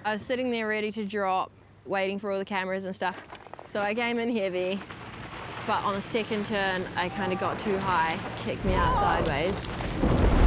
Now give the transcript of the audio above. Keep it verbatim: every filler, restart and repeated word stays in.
I was sitting there ready to drop, waiting for all the cameras and stuff. So I came in heavy, but on the second turn, I kind of got too high, kicked me out sideways.